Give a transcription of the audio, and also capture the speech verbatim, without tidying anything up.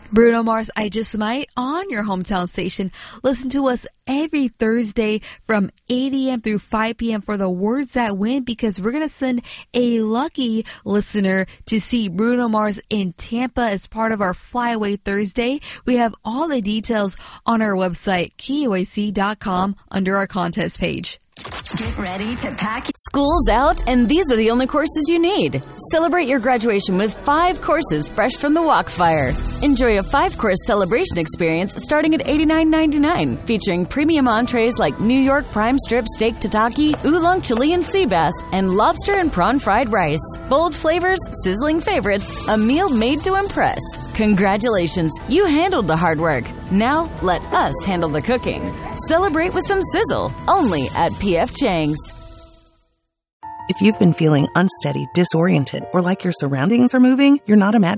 Bruno Mars, I Just Might on your hometown station. Listen to us every Thursday from eight a.m. through five p.m. for the words that win, because we're going to send a lucky listener to see Bruno Mars in Tampa as part of our Flyaway Thursday. We have all the details on our website, K O A C dot com, under our contest page. Get ready to pack. School's out, and these are the only courses you need. Celebrate your graduation with five courses fresh from the Walkfire. Enjoy a five-course celebration experience starting at eighty-nine ninety-nine, featuring premium entrees like New York prime strip steak tataki, oolong Chilean sea bass, and lobster and prawn fried rice. Bold flavors, sizzling favorites, a meal made to impress. Congratulations, you handled the hard work. Now, let us handle the cooking. Celebrate with some sizzle, only at P F Chang's. If you've been feeling unsteady, disoriented, or like your surroundings are moving, you're not imagining